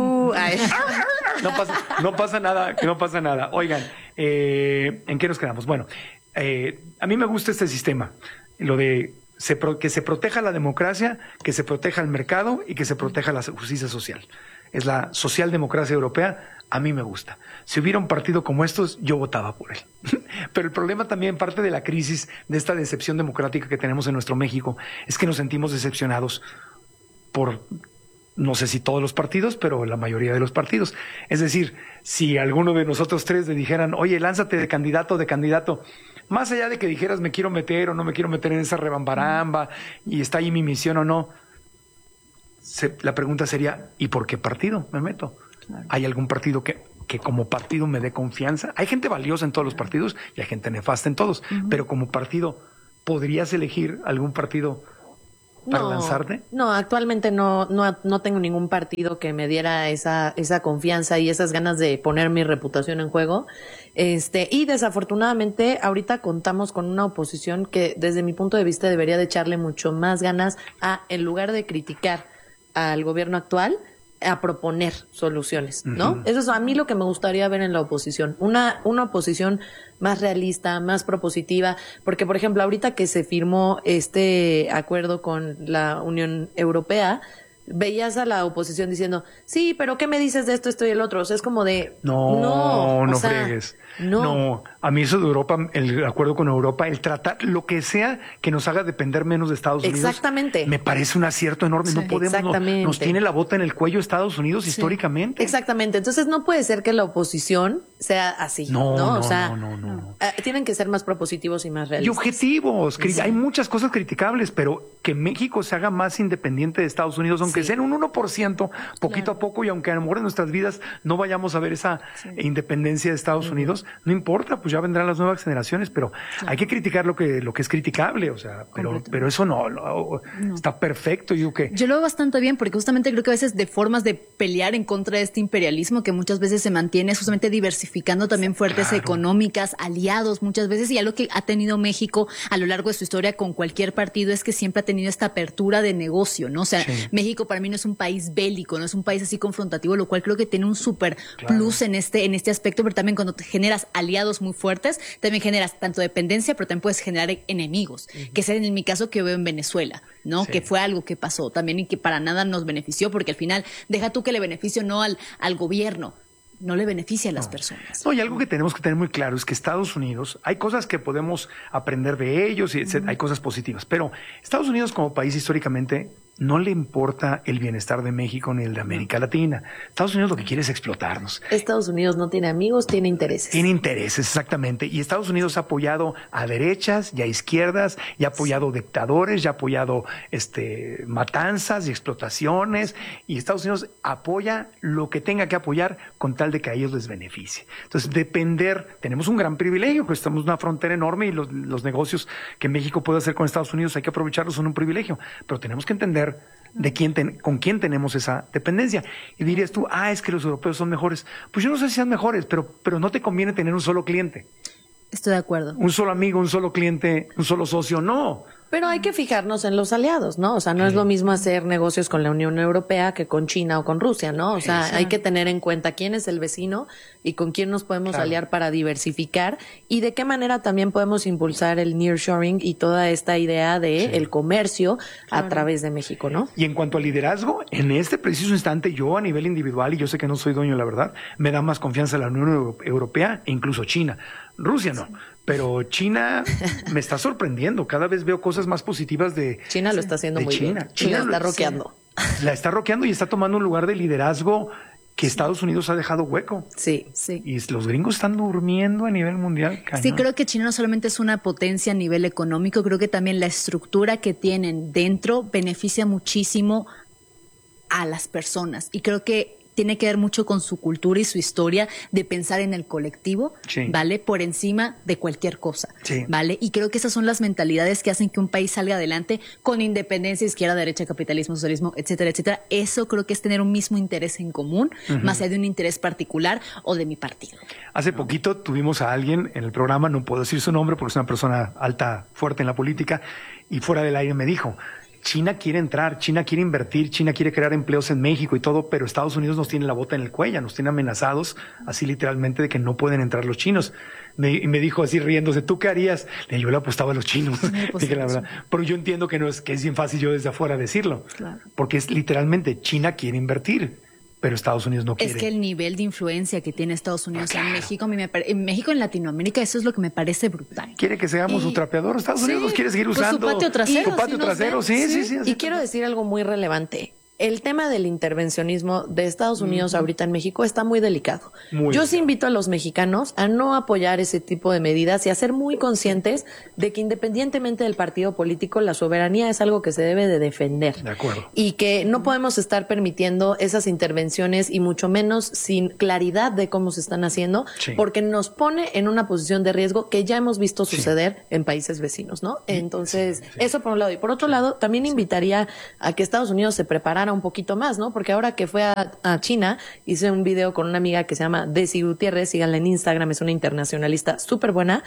No pasa nada. Oigan, ¿en qué nos quedamos? Bueno, a mí me gusta este sistema, lo de que se proteja la democracia, que se proteja el mercado y que se proteja la justicia social. Es la socialdemocracia europea, a mí me gusta. Si hubiera un partido como estos, yo votaba por él. Pero el problema también, parte de la crisis, de esta decepción democrática que tenemos en nuestro México, es que nos sentimos decepcionados por, no sé si todos los partidos, pero la mayoría de los partidos. Es decir, si alguno de nosotros tres le dijeran, oye, lánzate de candidato, más allá de que dijeras me quiero meter o no me quiero meter en esa rebambaramba y está ahí mi misión o no, la pregunta sería, ¿y por qué partido me meto? Claro. ¿Hay algún partido que como partido me dé confianza? Hay gente valiosa en todos los partidos y hay gente nefasta en todos, pero como partido, ¿podrías elegir algún partido para lanzarte? No, actualmente no tengo ningún partido que me diera esa confianza y esas ganas de poner mi reputación en juego. Y desafortunadamente ahorita contamos con una oposición que desde mi punto de vista debería de echarle mucho más ganas en lugar de criticar al gobierno actual, a proponer soluciones, ¿no? Eso es a mí lo que me gustaría ver en la oposición, una oposición más realista, más propositiva, porque por ejemplo ahorita que se firmó este acuerdo con la Unión Europea, veías a la oposición diciendo, sí, pero ¿qué me dices de esto, y el otro? O sea, es como de... No fregues. No, a mí eso de Europa, el acuerdo con Europa, el tratar lo que sea que nos haga depender menos de Estados Unidos. Exactamente. Me parece un acierto enorme. Sí, no podemos, nos tiene la bota en el cuello Estados Unidos históricamente. Exactamente. Entonces no puede ser que la oposición sea así. No. Tienen que ser más propositivos y más realistas. Y objetivos. Sí. Hay muchas cosas criticables, pero que México se haga más independiente de Estados Unidos, aunque sea en un 1%, poquito a poco, y aunque a lo mejor en nuestras vidas no vayamos a ver esa independencia de Estados Unidos, no importa, pues ya vendrán las nuevas generaciones, pero hay que criticar lo que es criticable, o sea, pero eso no, está perfecto. Yo lo veo bastante bien, porque justamente creo que a veces de formas de pelear en contra de este imperialismo que muchas veces se mantiene es justamente diversificando también fuertes económicas, aliados muchas veces, y algo que ha tenido México a lo largo de su historia con cualquier partido es que siempre ha tenido esta apertura de negocio, ¿no? O sea, México para mí no es un país bélico, no es un país así confrontativo, lo cual creo que tiene un super plus en este aspecto, pero también cuando te generas aliados muy fuertes, también generas tanto dependencia, pero también puedes generar enemigos, que es en mi caso que veo en Venezuela, ¿no? Que fue algo que pasó también y que para nada nos benefició, porque al final, deja tú que le beneficio no al gobierno, no le beneficia a las personas. No, y algo que tenemos que tener muy claro es que Estados Unidos, hay cosas que podemos aprender de ellos y hay cosas positivas, pero Estados Unidos como país históricamente no le importa el bienestar de México ni el de América Latina. Estados Unidos lo que quiere es explotarnos. Estados Unidos no tiene amigos, tiene intereses. Tiene intereses, exactamente. Y Estados Unidos ha apoyado a derechas y a izquierdas, y ha apoyado dictadores, y ha apoyado matanzas y explotaciones. Y Estados Unidos apoya lo que tenga que apoyar con tal de que a ellos les beneficie. Entonces, tenemos un gran privilegio, que estamos en una frontera enorme y los negocios que México puede hacer con Estados Unidos hay que aprovecharlos, son un privilegio. Pero tenemos que entender con quién tenemos esa dependencia. Y dirías tú, es que los europeos son mejores. Pues yo no sé si sean mejores, pero no te conviene tener un solo cliente. Estoy de acuerdo. Un solo amigo, un solo cliente, un solo socio, no. Pero hay que fijarnos en los aliados, ¿no? O sea, no es lo mismo hacer negocios con la Unión Europea que con China o con Rusia, ¿no? O sea, hay que tener en cuenta quién es el vecino y con quién nos podemos aliar para diversificar, y de qué manera también podemos impulsar el nearshoring y toda esta idea de el comercio a través de México, ¿no? Y en cuanto al liderazgo, en este preciso instante, yo a nivel individual, y yo sé que no soy dueño de la verdad, me da más confianza la Unión Europea e incluso China. Rusia no. Pero China me está sorprendiendo. Cada vez veo cosas más positivas de China. Lo está haciendo muy bien. China está rockeando. La está rockeando y está tomando un lugar de liderazgo que Estados Unidos ha dejado hueco. Sí. Y los gringos están durmiendo a nivel mundial. Cañón. Sí, creo que China no solamente es una potencia a nivel económico, creo que también la estructura que tienen dentro beneficia muchísimo a las personas. Y creo que tiene que ver mucho con su cultura y su historia de pensar en el colectivo, ¿vale? Por encima de cualquier cosa, ¿vale? Y creo que esas son las mentalidades que hacen que un país salga adelante con independencia, izquierda, derecha, capitalismo, socialismo, etcétera, etcétera. Eso creo que es tener un mismo interés en común, más allá de un interés particular o de mi partido. Hace poquito tuvimos a alguien en el programa, no puedo decir su nombre porque es una persona alta, fuerte en la política, y fuera del aire me dijo, China quiere entrar, China quiere invertir, China quiere crear empleos en México y todo, pero Estados Unidos nos tiene la bota en el cuello, nos tiene amenazados así literalmente de que no pueden entrar los chinos. Me dijo así riéndose, ¿tú qué harías? Yo le apostaba a los chinos. Dije la verdad. Pero yo entiendo que que es bien fácil yo desde afuera decirlo. Claro. Porque es literalmente China quiere invertir, pero Estados Unidos no quiere. Es que el nivel de influencia que tiene Estados Unidos en México, en México, en Latinoamérica, eso es lo que me parece brutal. Quiere que seamos su trapeador. Estados Unidos nos quiere seguir usando. Su patio trasero. Su patio trasero, sí. Y quiero decir algo muy relevante. El tema del intervencionismo de Estados Unidos ahorita en México está muy delicado. Yo sí invito a los mexicanos a no apoyar ese tipo de medidas y a ser muy conscientes de que independientemente del partido político, la soberanía es algo que se debe de defender. De acuerdo. Y que no podemos estar permitiendo esas intervenciones y mucho menos sin claridad de cómo se están haciendo, porque nos pone en una posición de riesgo que ya hemos visto suceder en países vecinos, ¿no? Entonces, eso por un lado. Y por otro lado, también invitaría a que Estados Unidos se preparara un poquito más, ¿no? Porque ahora que fue a China, hice un video con una amiga que se llama Desi Gutiérrez, síganla en Instagram, es una internacionalista súper buena.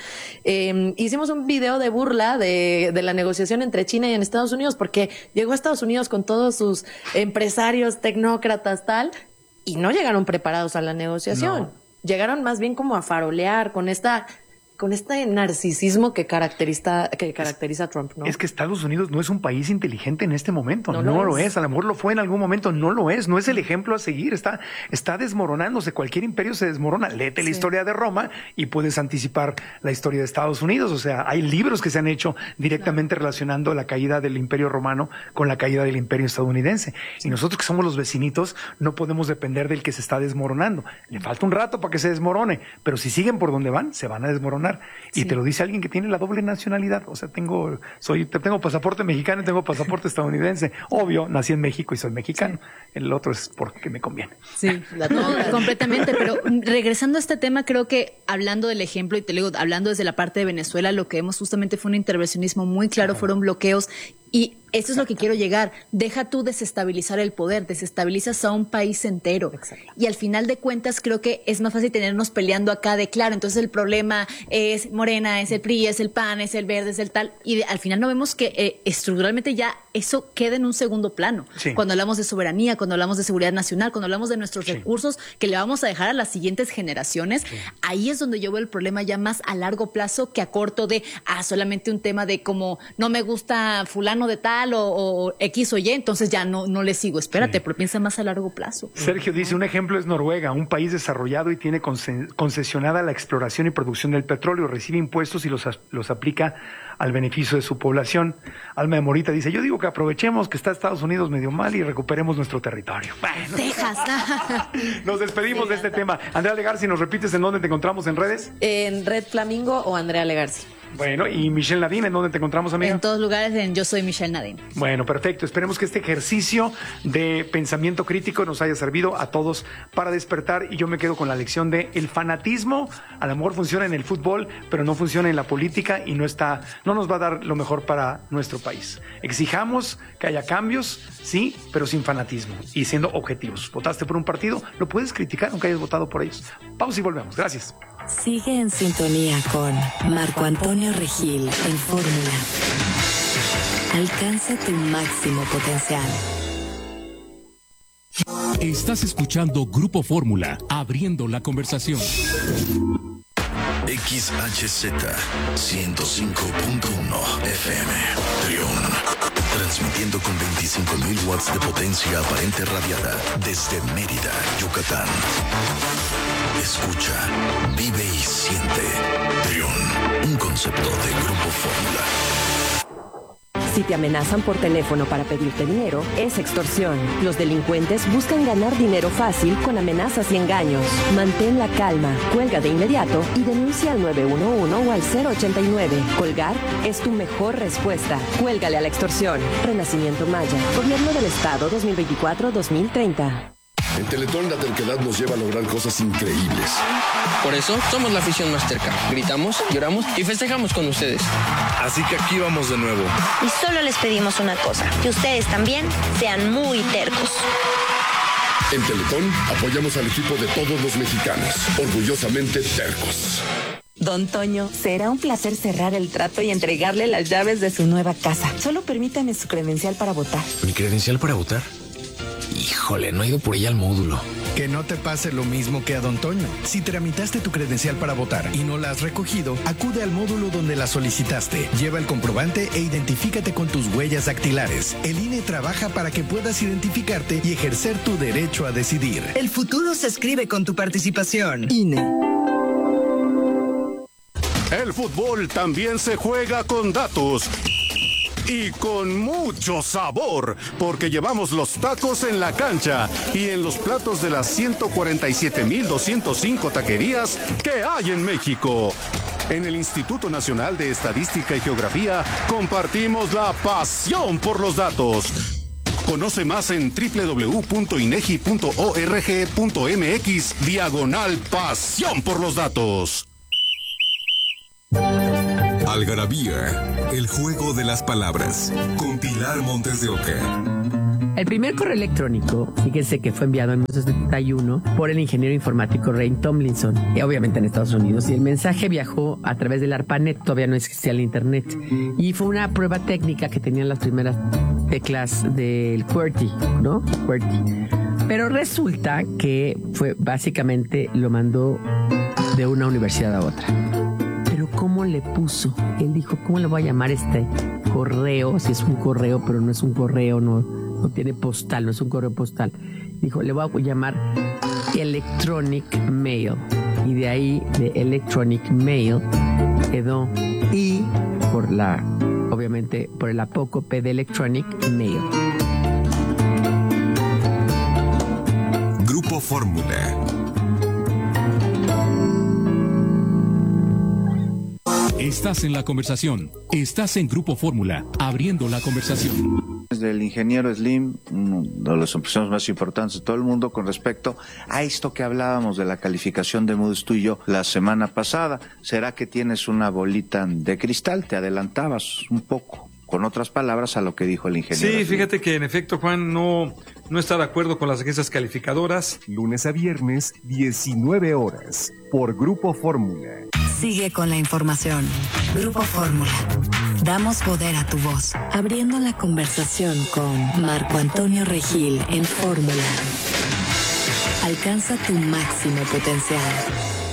Hicimos un video de burla de la negociación entre China y en Estados Unidos, porque llegó a Estados Unidos con todos sus empresarios, tecnócratas, tal, y no llegaron preparados a la negociación. No. Llegaron más bien como a farolear con este narcisismo que caracteriza a Trump, ¿no? Es que Estados Unidos no es un país inteligente en este momento, no lo es. A lo mejor lo fue en algún momento, no lo es el ejemplo a seguir, está desmoronándose, cualquier imperio se desmorona. Léete la historia de Roma y puedes anticipar la historia de Estados Unidos, o sea, hay libros que se han hecho directamente relacionando la caída del imperio romano con la caída del imperio estadounidense, y nosotros que somos los vecinitos no podemos depender del que se está desmoronando. Le falta un rato para que se desmorone, pero si siguen por donde van, se van a desmoronar. Y te lo dice alguien que tiene la doble nacionalidad. O sea, tengo pasaporte mexicano y tengo pasaporte estadounidense. Obvio, nací en México y soy mexicano. El otro es porque me conviene. Sí, completamente. Pero regresando a este tema, creo que hablando del ejemplo, y te digo, hablando desde la parte de Venezuela, lo que vemos justamente fue un intervencionismo muy claro, fueron bloqueos. Y eso es lo que quiero llegar. Deja tú desestabilizar el poder, desestabilizas a un país entero. Exacto. Y al final de cuentas creo que es más fácil tenernos peleando acá de claro, entonces el problema es Morena, es el PRI, es el PAN, es el Verde, es el tal. Y al final no vemos que estructuralmente ya eso queda en un segundo plano. Sí. Cuando hablamos de soberanía, cuando hablamos de seguridad nacional, cuando hablamos de nuestros recursos que le vamos a dejar a las siguientes generaciones, ahí es donde yo veo el problema ya más a largo plazo que a corto de solamente un tema de como no me gusta fulano de tal o X o Y, entonces ya no le sigo. Espérate, pero piensa más a largo plazo. Sergio dice, un ejemplo es Noruega, un país desarrollado y tiene concesionada la exploración y producción del petróleo, recibe impuestos y los aplica al beneficio de su población. Alma de Morita dice, yo digo que aprovechemos que está Estados Unidos medio mal y recuperemos nuestro territorio. Bueno, Texas. Nos despedimos de este tema. Andrea Legarci, ¿nos repites en dónde te encontramos en redes? En Red Flamingo o Andrea Legarci. Bueno, y Michelle Nadine, ¿en dónde te encontramos, amiga? En todos lugares, Yo Soy Michelle Nadine. Bueno, perfecto. Esperemos que este ejercicio de pensamiento crítico nos haya servido a todos para despertar, y yo me quedo con la lección de el fanatismo a lo mejor funciona en el fútbol, pero no funciona en la política y no nos va a dar lo mejor para nuestro país. Exijamos que haya cambios, sí, pero sin fanatismo y siendo objetivos. ¿Votaste por un partido? Lo puedes criticar aunque hayas votado por ellos. Pausa y volvemos. Gracias. Sigue en sintonía con Marco Antonio Regil en Fórmula. Alcanza tu máximo potencial. Estás escuchando Grupo Fórmula, abriendo la conversación. XHZ 105.1 FM Trión, transmitiendo con 25.000 watts de potencia aparente radiada desde Mérida, Yucatán. Escucha, vive y siente. Trión, un concepto de Grupo Fórmula. Si te amenazan por teléfono para pedirte dinero, es extorsión. Los delincuentes buscan ganar dinero fácil con amenazas y engaños. Mantén la calma, cuelga de inmediato y denuncia al 911 o al 089. Colgar es tu mejor respuesta. Cuélgale a la extorsión. Renacimiento Maya, Gobierno del Estado 2024-2030. En Teletón la terquedad nos lleva a lograr cosas increíbles. Por eso somos la afición más terca. Gritamos, lloramos y festejamos con ustedes. Así que aquí vamos de nuevo. Y solo les pedimos una cosa, que ustedes también sean muy tercos. En Teletón apoyamos al equipo de todos los mexicanos, orgullosamente tercos. Don Toño, será un placer cerrar el trato y entregarle las llaves de su nueva casa. Solo permítame su credencial para votar. ¿Mi credencial para votar? Híjole, no he ido por ella al módulo. Que no te pase lo mismo que a Don Toño. Si tramitaste tu credencial para votar y no la has recogido, acude al módulo donde la solicitaste. Lleva el comprobante e identifícate con tus huellas dactilares. El INE trabaja para que puedas identificarte y ejercer tu derecho a decidir. El futuro se escribe con tu participación. INE. El fútbol también se juega con datos. Y con mucho sabor, porque llevamos los tacos en la cancha y en los platos de las 147,205 taquerías que hay en México. En el Instituto Nacional de Estadística y Geografía compartimos la pasión por los datos. Conoce más en www.inegi.org.mx/pasión por los datos. Algarabía, el juego de las palabras, con Pilar Montes de Oca. El primer correo electrónico, fíjense que fue enviado en 1971 por el ingeniero informático Ray Tomlinson, obviamente en Estados Unidos, y el mensaje viajó a través del ARPANET, todavía no existía el internet, y fue una prueba técnica que tenían las primeras teclas del QWERTY, ¿no? QWERTY. Pero resulta que fue básicamente lo mandó de una universidad a otra. ¿Cómo le puso? Él dijo, ¿cómo le voy a llamar este correo? Si es un correo, pero no es un correo, no tiene postal, no es un correo postal. Dijo, le voy a llamar Electronic Mail. Y de ahí, de Electronic Mail, quedó I obviamente, por el apócope de Electronic Mail. Grupo Fórmula. Estás en la conversación. Estás en Grupo Fórmula, abriendo la conversación. Del ingeniero Slim, uno de los empresarios más importantes de todo el mundo, con respecto a esto que hablábamos de la calificación de Moody's tú y yo la semana pasada. ¿Será que tienes una bolita de cristal? Te adelantabas un poco, con otras palabras, a lo que dijo el ingeniero Sí, Slim. fíjate que en efecto, Juan, no está de acuerdo con las agencias calificadoras. Lunes a viernes, 19 horas, por Grupo Fórmula. Sigue con la información. Grupo Fórmula. Damos poder a tu voz. Abriendo la conversación con Marco Antonio Regil en Fórmula. Alcanza tu máximo potencial.